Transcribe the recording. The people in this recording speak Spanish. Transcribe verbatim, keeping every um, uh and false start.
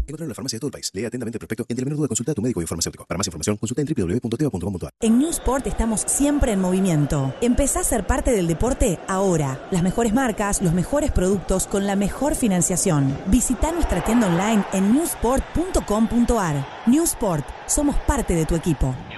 Encontrarlo en la farmacia de todo el país. Lee atentamente el prospecto y ante la menor duda consulta a tu médico y farmacéutico. Para más información, consulta en doble u doble u doble u punto teva punto com punto a r. En Newsport estamos siempre en movimiento. Empezá a ser parte del deporte ahora. Las mejores marcas, los mejores productos con la mejor financiación. Visita nuestra tienda online en newsport punto com punto a r. Newsport, somos parte de tu equipo.